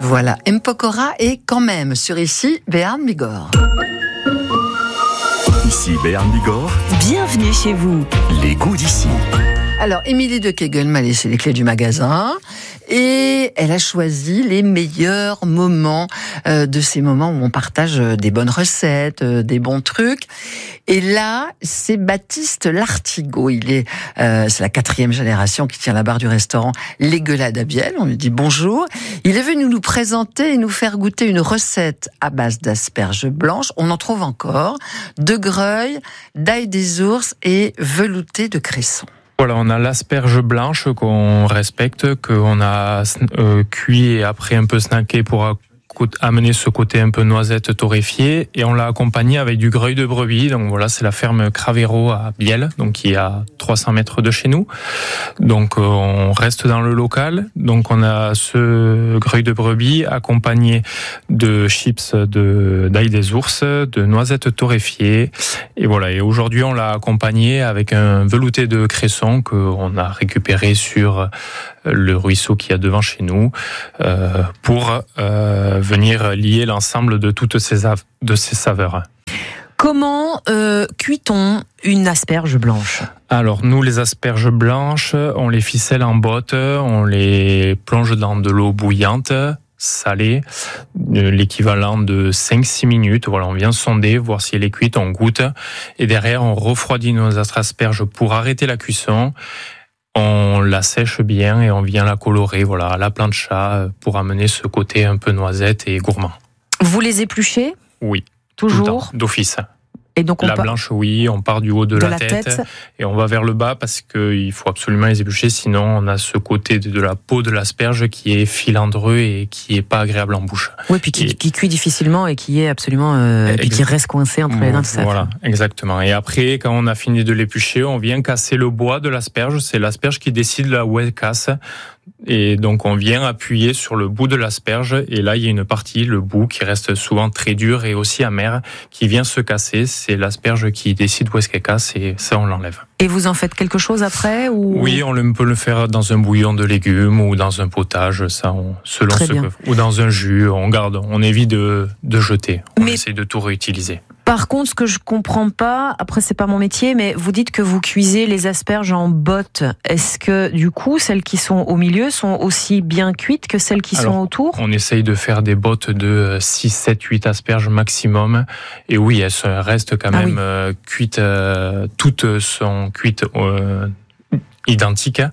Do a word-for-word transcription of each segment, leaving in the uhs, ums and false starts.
Voilà, Mpokora est quand même sur ici, Béarn Bigorre. Ici Béarn Bigorre. Bienvenue chez vous. Les goûts d'ici. Alors, Émilie de Kegel m'a laissé les clés du magasin et elle a choisi les meilleurs moments euh, de ces moments où on partage des bonnes recettes, euh, des bons trucs. Et là, c'est Baptiste Lartigot. Il est, euh, c'est la quatrième génération qui tient la barre du restaurant Les Gueulades à Biel. On lui dit bonjour. Il est venu nous présenter et nous faire goûter une recette à base d'asperges blanches. On en trouve encore, de greuil, d'ail des ours et velouté de cresson. Voilà, on a l'asperge blanche qu'on respecte, qu'on a euh, cuit et après un peu snacké pour amener ce côté un peu noisette torréfiée, et on l'a accompagné avec du greuil de brebis. Donc voilà, c'est la ferme Cravero à Biel, donc qui est à trois cents mètres de chez nous. Donc euh, on reste dans le local. Donc on a ce greuil de brebis accompagné de chips de d'ail des ours, de noisettes torréfiées, et voilà. Et aujourd'hui on l'a accompagné avec un velouté de cresson qu'on a récupéré sur le ruisseau qu'il y a devant chez nous, euh, pour euh, venir lier l'ensemble de toutes ces, av- de ces saveurs. Comment euh, cuit-on une asperge blanche ? Alors nous, les asperges blanches, on les ficelle en botte, on les plonge dans de l'eau bouillante, salée, l'équivalent de cinq à six minutes. Voilà, on vient sonder, voir si elle est cuite, on goûte, et derrière on refroidit nos asperges pour arrêter la cuisson. On la sèche bien et on vient la colorer, voilà, à la plancha pour amener ce côté un peu noisette et gourmand. Vous les épluchez ? Oui. Toujours ? D'office. Et donc on la part... blanche, oui, on part du haut de, de la, la tête, tête et on va vers le bas parce qu'il faut absolument les éplucher, sinon on a ce côté de, de la peau de l'asperge qui est filandreux et qui est pas agréable en bouche. Oui, puis qui, et... qui cuit difficilement et qui est absolument euh, et qui reste coincé entre les dents de sa. Voilà, exactement. Et après, quand on a fini de l'éplucher, on vient casser le bois de l'asperge. C'est l'asperge qui décide là où elle casse. Et donc on vient appuyer sur le bout de l'asperge, et là il y a une partie, le bout, qui reste souvent très dur et aussi amer, qui vient se casser. C'est l'asperge qui décide où est-ce qu'elle casse, et ça on l'enlève. Et vous en faites quelque chose après ou... Oui, on peut le faire dans un bouillon de légumes ou dans un potage, ça on, selon Très ce bien. que, ou dans un jus. On garde, on évite de, de jeter. On Mais... essaie de tout réutiliser. Par contre, ce que je comprends pas, après c'est pas mon métier, mais vous dites que vous cuisez les asperges en bottes. Est-ce que du coup, celles qui sont au milieu sont aussi bien cuites que celles qui Alors, sont autour ? On essaye de faire des bottes de six, sept, huit asperges maximum. Et oui, elles restent quand même ah oui. cuites. Euh, toutes sont cuites euh, identiques.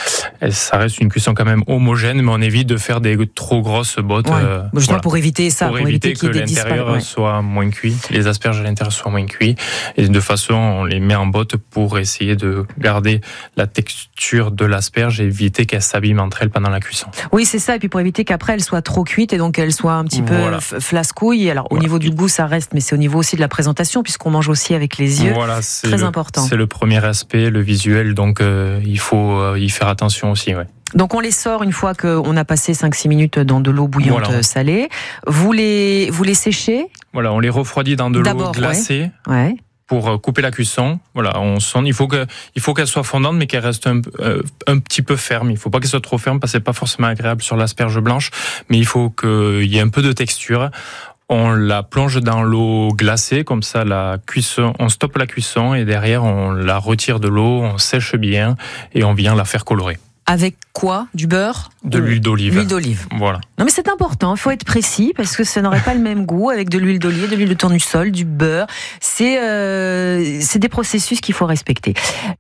Ça reste une cuisson quand même homogène, mais on évite de faire des trop grosses bottes. Ouais. Euh, Justement voilà. pour éviter ça, pour, pour éviter, éviter que l'intérieur ouais. soit moins cuit, les asperges à l'intérieur soient moins cuits. Et de façon, on les met en botte pour essayer de garder la texture de l'asperge et éviter qu'elle s'abîme entre elles pendant la cuisson. Oui, c'est ça. Et puis pour éviter qu'après elle soit trop cuite et donc elle soit un petit voilà. peu flascouille. Alors au voilà. niveau du goût, ça reste, mais c'est au niveau aussi de la présentation, puisqu'on mange aussi avec les yeux. Voilà, c'est très le, important. C'est le premier aspect, le visuel. Donc euh, il faut euh, y faire attention aussi, ouais. Donc on les sort une fois qu'on a passé cinq à six minutes dans de l'eau bouillante voilà. salée. Vous les, vous les séchez ? Voilà, on les refroidit dans de D'abord, l'eau glacée. Ouais. Ouais. Pour couper la cuisson, voilà, on sonde. Il faut que, il faut qu'elle soit fondante, mais qu'elle reste un, euh, un petit peu ferme. Il faut pas qu'elle soit trop ferme parce que c'est pas forcément agréable sur l'asperge blanche. Mais il faut qu'il y ait un peu de texture. On la plonge dans l'eau glacée, comme ça la cuisson, on stoppe la cuisson et derrière on la retire de l'eau, on sèche bien et on vient la faire colorer. Avec quoi ? Du beurre ? De l'huile d'olive. L'huile d'olive. Voilà. Non mais c'est important, il faut être précis parce que ça n'aurait pas le même goût avec de l'huile d'olive, de l'huile de tournesol, du beurre. C'est, euh, c'est des processus qu'il faut respecter.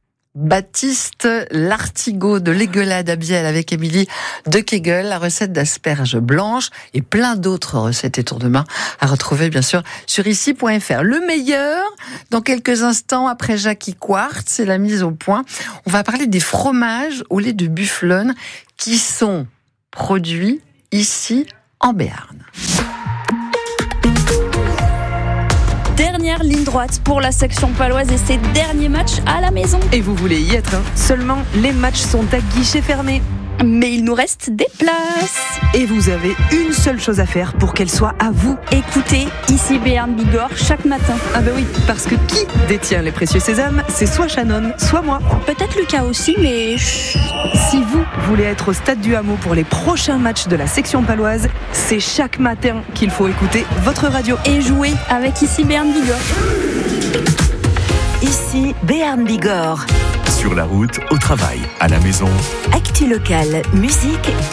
Baptiste Lartigot de Les Gueulades à Biel avec Émilie de Kegel, la recette d'asperges blanches et plein d'autres recettes et tours de main à retrouver bien sûr sur ici point f r. Le meilleur, dans quelques instants après Jackie Quartz, c'est la mise au point. On va parler des fromages au lait de bufflone qui sont produits ici en Béarn. Dernière ligne droite pour la section paloise et ses derniers matchs à la maison. Et vous voulez y être, hein ? Seulement, les matchs sont à guichet fermé. Mais il nous reste des places. Et vous avez une seule chose à faire pour qu'elle soit à vous. Écoutez, ici Béarn Bigorre chaque matin. Ah bah oui, parce que qui détient les précieux sésames, c'est soit Shannon, soit moi. Peut-être Lucas aussi, mais... chut. Si vous voulez être au Stade du Hameau pour les prochains matchs de la section paloise, c'est chaque matin qu'il faut écouter votre radio. Et jouer avec ici Béarn Bigorre. Ici Béarn Bigorre. Sur la route, au travail, à la maison. Actu locale, musique